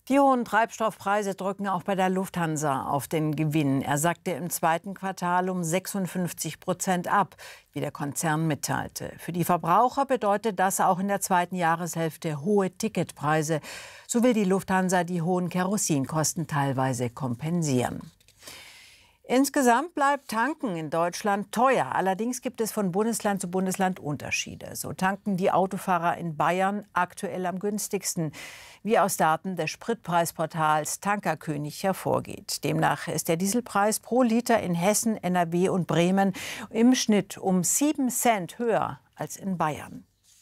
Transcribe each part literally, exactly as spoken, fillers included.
Die hohen Treibstoffpreise drücken auch bei der Lufthansa auf den Gewinn. Er sackte im zweiten Quartal um sechsundfünfzig Prozent ab, wie der Konzern mitteilte. Für die Verbraucher bedeutet das auch in der zweiten Jahreshälfte hohe Ticketpreise. So will die Lufthansa die hohen Kerosinkosten teilweise kompensieren. Insgesamt bleibt Tanken in Deutschland teuer. Allerdings gibt es von Bundesland zu Bundesland Unterschiede. So tanken die Autofahrer in Bayern aktuell am günstigsten, wie aus Daten des Spritpreisportals Tankerkönig hervorgeht. Demnach ist der Dieselpreis pro Liter in Hessen, N R W und Bremen im Schnitt um sieben Cent höher als in Bayern.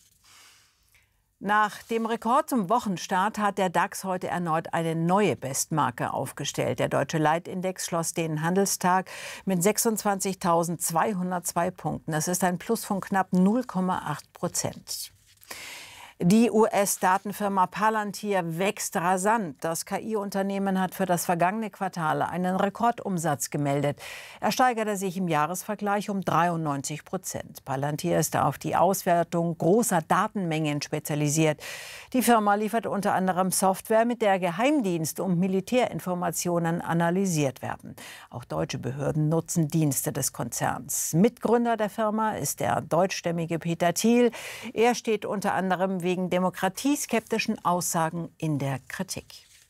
Nach dem Rekord zum Wochenstart hat der DAX heute erneut eine neue Bestmarke aufgestellt. Der deutsche Leitindex schloss den Handelstag mit sechsundzwanzigtausendzweihundertzwei Punkten. Das ist ein Plus von knapp null Komma acht Prozent. Die U S-Datenfirma Palantir wächst rasant. Das K I-Unternehmen hat für das vergangene Quartal einen Rekordumsatz gemeldet. Er steigerte sich im Jahresvergleich um dreiundneunzig Prozent. Palantir ist auf die Auswertung großer Datenmengen spezialisiert. Die Firma liefert unter anderem Software, mit der Geheimdienst- und Militärinformationen analysiert werden. Auch deutsche Behörden nutzen Dienste des Konzerns. Mitgründer der Firma ist der deutschstämmige Peter Thiel. Er steht unter anderem wegen demokratieskeptischen Aussagen in der Kritik.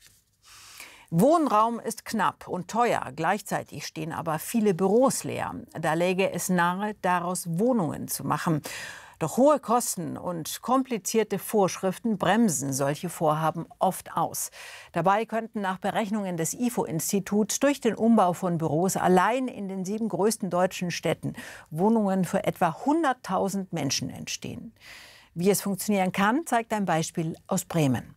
Wohnraum ist knapp und teuer. Gleichzeitig stehen aber viele Büros leer. Da läge es nahe, daraus Wohnungen zu machen. Doch hohe Kosten und komplizierte Vorschriften bremsen solche Vorhaben oft aus. Dabei könnten nach Berechnungen des I F O-Instituts durch den Umbau von Büros allein in den sieben größten deutschen Städten Wohnungen für etwa hunderttausend Menschen entstehen. Wie es funktionieren kann, zeigt ein Beispiel aus Bremen.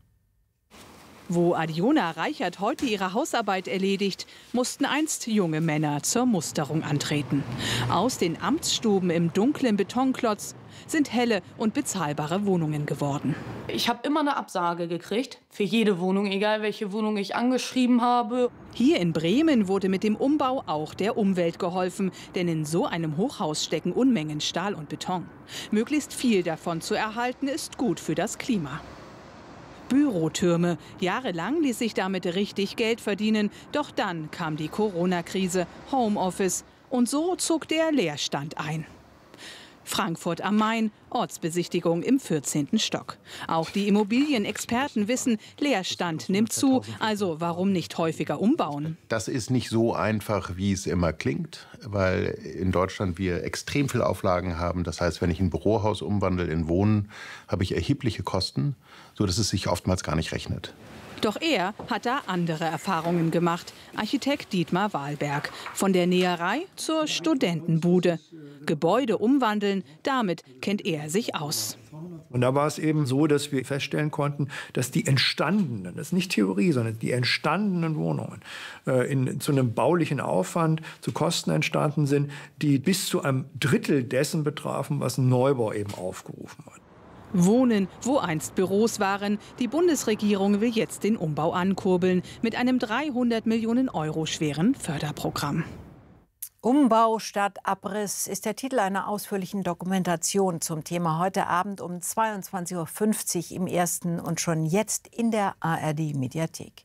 Wo Adiona Reichert heute ihre Hausarbeit erledigt, mussten einst junge Männer zur Musterung antreten. Aus den Amtsstuben im dunklen Betonklotz sind helle und bezahlbare Wohnungen geworden. Ich habe immer eine Absage gekriegt für jede Wohnung, egal welche Wohnung ich angeschrieben habe. Hier in Bremen wurde mit dem Umbau auch der Umwelt geholfen, denn in so einem Hochhaus stecken Unmengen Stahl und Beton. Möglichst viel davon zu erhalten, ist gut für das Klima. Bürotürme. Jahrelang ließ sich damit richtig Geld verdienen. Doch dann kam die Corona-Krise, Homeoffice. Und so zog der Leerstand ein. Frankfurt am Main, Ortsbesichtigung im vierzehnten Stock. Auch die Immobilienexperten wissen, Leerstand nimmt zu, also warum nicht häufiger umbauen? Das ist nicht so einfach, wie es immer klingt, weil in Deutschland wir extrem viele Auflagen haben. Das heißt, wenn ich ein Bürohaus umwandle in Wohnen, habe ich erhebliche Kosten, sodass es sich oftmals gar nicht rechnet. Doch er hat da andere Erfahrungen gemacht. Architekt Dietmar Wahlberg. Von der Näherei zur Studentenbude. Gebäude umwandeln, damit kennt er sich aus. Und da war es eben so, dass wir feststellen konnten, dass die entstandenen, das ist nicht Theorie, sondern die entstandenen Wohnungen äh, in, zu einem baulichen Aufwand, zu Kosten entstanden sind, die bis zu einem Drittel dessen betrafen, was ein Neubau eben aufgerufen hat. Wohnen, wo einst Büros waren. Die Bundesregierung will jetzt den Umbau ankurbeln mit einem dreihundert Millionen Euro schweren Förderprogramm. Umbau statt Abriss ist der Titel einer ausführlichen Dokumentation zum Thema heute Abend um zweiundzwanzig Uhr fünfzig im Ersten und schon jetzt in der A R D-Mediathek.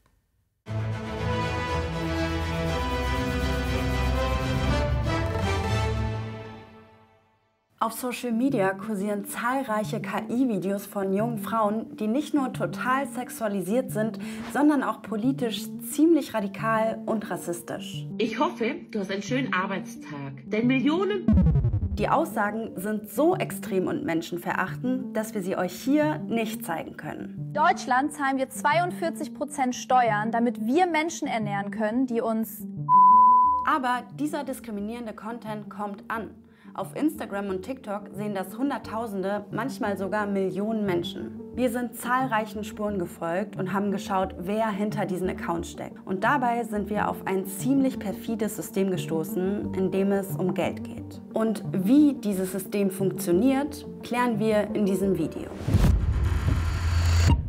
Auf Social Media kursieren zahlreiche K I-Videos von jungen Frauen, die nicht nur total sexualisiert sind, sondern auch politisch ziemlich radikal und rassistisch. Ich hoffe, du hast einen schönen Arbeitstag, denn Millionen... Die Aussagen sind so extrem und menschenverachtend, dass wir sie euch hier nicht zeigen können. In Deutschland zahlen wir zweiundvierzig Prozent Steuern, damit wir Menschen ernähren können, die uns... Aber dieser diskriminierende Content kommt an. Auf Instagram und TikTok sehen das Hunderttausende, manchmal sogar Millionen Menschen. Wir sind zahlreichen Spuren gefolgt und haben geschaut, wer hinter diesen Accounts steckt. Und dabei sind wir auf ein ziemlich perfides System gestoßen, in dem es um Geld geht. Und wie dieses System funktioniert, klären wir in diesem Video.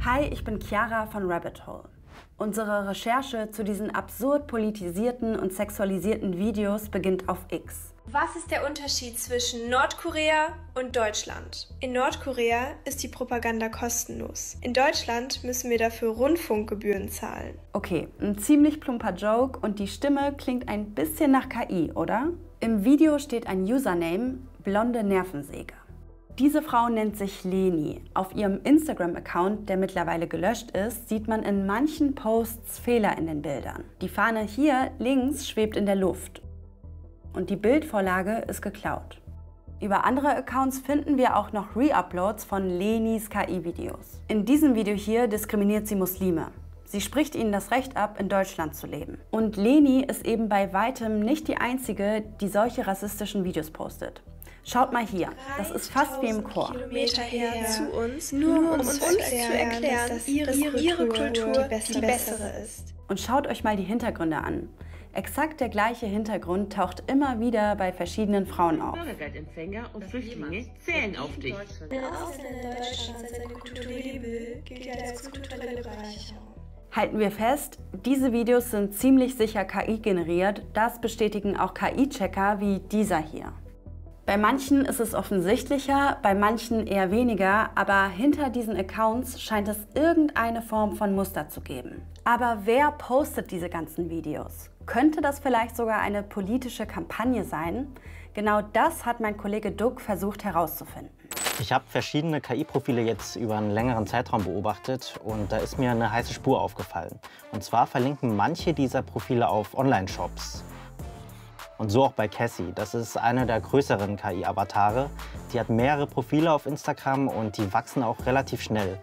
Hi, ich bin Chiara von Rabbit Hole. Unsere Recherche zu diesen absurd politisierten und sexualisierten Videos beginnt auf X. Was ist der Unterschied zwischen Nordkorea und Deutschland? In Nordkorea ist die Propaganda kostenlos. In Deutschland müssen wir dafür Rundfunkgebühren zahlen. Okay, ein ziemlich plumper Joke und die Stimme klingt ein bisschen nach K I, oder? Im Video steht ein Username, blonde Nervensäge. Diese Frau nennt sich Leni. Auf ihrem Instagram-Account, der mittlerweile gelöscht ist, sieht man in manchen Posts Fehler in den Bildern. Die Fahne hier links schwebt in der Luft und die Bildvorlage ist geklaut. Über andere Accounts finden wir auch noch Re-Uploads von Lenis K I-Videos. In diesem Video hier diskriminiert sie Muslime. Sie spricht ihnen das Recht ab, in Deutschland zu leben. Und Leni ist eben bei weitem nicht die Einzige, die solche rassistischen Videos postet. Schaut mal hier, das ist fast wie im Chor. Kilometer her zu uns, nur um uns zu erklären, dass ihre, ihre Kultur die bessere ist. Und schaut euch mal die Hintergründe an. Exakt der gleiche Hintergrund taucht immer wieder bei verschiedenen Frauen auf. Bürgergeldempfänger und Flüchtlinge zählen auf dich. Wenn Ausländer in Deutschland seine Kultur leben will, gilt er als kulturelle Bereicherung. Halten wir fest, diese Videos sind ziemlich sicher K I generiert. Das bestätigen auch K I-Checker wie dieser hier. Bei manchen ist es offensichtlicher, bei manchen eher weniger, aber hinter diesen Accounts scheint es irgendeine Form von Muster zu geben. Aber wer postet diese ganzen Videos? Könnte das vielleicht sogar eine politische Kampagne sein? Genau das hat mein Kollege Duck versucht herauszufinden. Ich habe verschiedene K I-Profile jetzt über einen längeren Zeitraum beobachtet und da ist mir eine heiße Spur aufgefallen. Und zwar verlinken manche dieser Profile auf Online-Shops. Und so auch bei Cassie. Das ist eine der größeren K I-Avatare. Die hat mehrere Profile auf Instagram und die wachsen auch relativ schnell.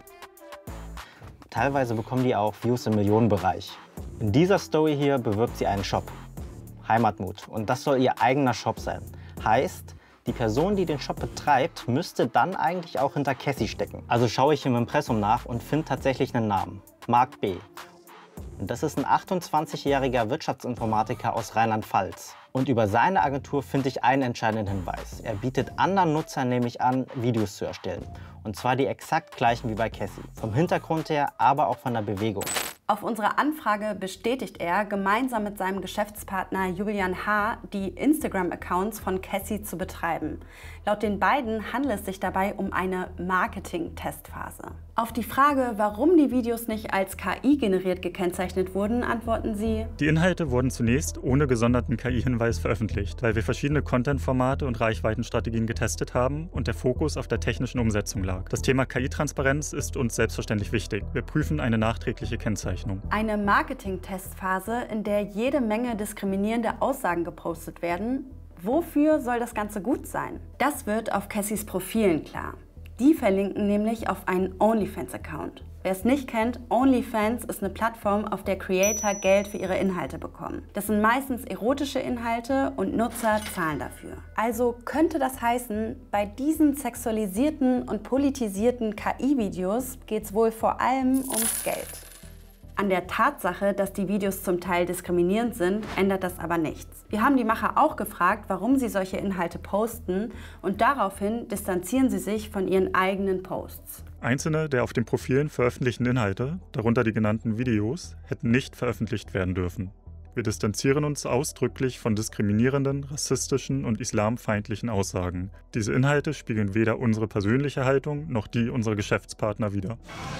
Teilweise bekommen die auch Views im Millionenbereich. In dieser Story hier bewirbt sie einen Shop, Heimatmut. Und das soll ihr eigener Shop sein. Heißt, die Person, die den Shop betreibt, müsste dann eigentlich auch hinter Cassie stecken. Also schaue ich im Impressum nach und finde tatsächlich einen Namen. Marc B. Und das ist ein achtundzwanzigjähriger Wirtschaftsinformatiker aus Rheinland-Pfalz. Und über seine Agentur finde ich einen entscheidenden Hinweis. Er bietet anderen Nutzern nämlich an, Videos zu erstellen. Und zwar die exakt gleichen wie bei Cassie. Vom Hintergrund her, aber auch von der Bewegung. Auf unsere Anfrage bestätigt er, gemeinsam mit seinem Geschäftspartner Julian H. die Instagram-Accounts von Cassie zu betreiben. Laut den beiden handelt es sich dabei um eine Marketing-Testphase. Auf die Frage, warum die Videos nicht als K I generiert gekennzeichnet wurden, antworten sie: Die Inhalte wurden zunächst ohne gesonderten K I-Hinweis veröffentlicht, weil wir verschiedene Content-Formate und Reichweitenstrategien getestet haben und der Fokus auf der technischen Umsetzung lag. Das Thema K I-Transparenz ist uns selbstverständlich wichtig. Wir prüfen eine nachträgliche Kennzeichnung. Eine Marketing-Testphase, in der jede Menge diskriminierende Aussagen gepostet werden. Wofür soll das Ganze gut sein? Das wird auf Cassies Profilen klar. Die verlinken nämlich auf einen OnlyFans-Account. Wer es nicht kennt, OnlyFans ist eine Plattform, auf der Creator Geld für ihre Inhalte bekommen. Das sind meistens erotische Inhalte und Nutzer zahlen dafür. Also könnte das heißen, bei diesen sexualisierten und politisierten K I-Videos geht es wohl vor allem ums Geld. An der Tatsache, dass die Videos zum Teil diskriminierend sind, ändert das aber nichts. Wir haben die Macher auch gefragt, warum sie solche Inhalte posten, und daraufhin distanzieren sie sich von ihren eigenen Posts. Einzelne der auf den Profilen veröffentlichten Inhalte, darunter die genannten Videos, hätten nicht veröffentlicht werden dürfen. Wir distanzieren uns ausdrücklich von diskriminierenden, rassistischen und islamfeindlichen Aussagen. Diese Inhalte spiegeln weder unsere persönliche Haltung noch die unserer Geschäftspartner wider.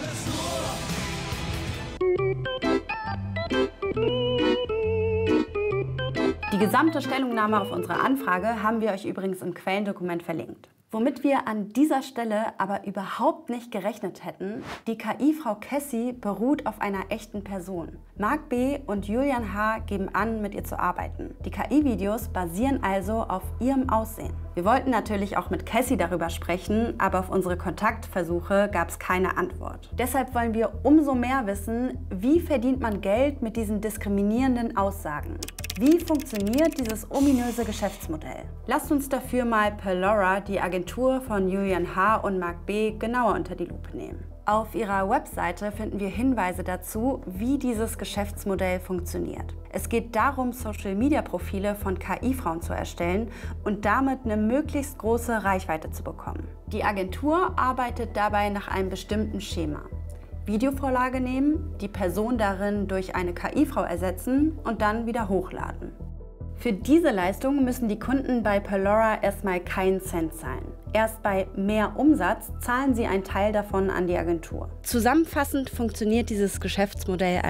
Die gesamte Stellungnahme auf unsere Anfrage haben wir euch übrigens im Quellendokument verlinkt. Womit wir an dieser Stelle aber überhaupt nicht gerechnet hätten, die K I-Frau Cassie beruht auf einer echten Person. Marc B. und Julian H. geben an, mit ihr zu arbeiten. Die K I-Videos basieren also auf ihrem Aussehen. Wir wollten natürlich auch mit Cassie darüber sprechen, aber auf unsere Kontaktversuche gab es keine Antwort. Deshalb wollen wir umso mehr wissen, wie verdient man Geld mit diesen diskriminierenden Aussagen? Wie funktioniert dieses ominöse Geschäftsmodell? Lasst uns dafür mal Pelora, die Agentur von Julian H. und Marc B., genauer unter die Lupe nehmen. Auf ihrer Webseite finden wir Hinweise dazu, wie dieses Geschäftsmodell funktioniert. Es geht darum, Social-Media-Profile von K I-Frauen zu erstellen und damit eine möglichst große Reichweite zu bekommen. Die Agentur arbeitet dabei nach einem bestimmten Schema. Videovorlage nehmen, die Person darin durch eine K I-Frau ersetzen und dann wieder hochladen. Für diese Leistung müssen die Kunden bei Pellora erstmal keinen Cent zahlen. Erst bei mehr Umsatz zahlen sie einen Teil davon an die Agentur. Zusammenfassend funktioniert dieses Geschäftsmodell